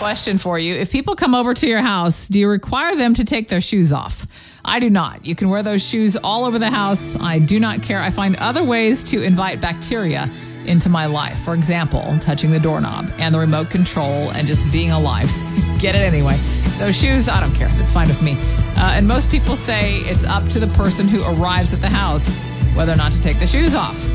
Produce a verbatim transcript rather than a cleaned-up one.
Question for you. If people come over to your house, do you require them to take their shoes off? I do not. You can wear those shoes all over the house. I do not care. I find other ways to invite bacteria into my life. For example, touching the doorknob and the remote control and just being alive. Get it anyway. So shoes, I don't care. It's fine with me. Uh, and most people say it's up to the person who arrives at the house whether or not to take the shoes off.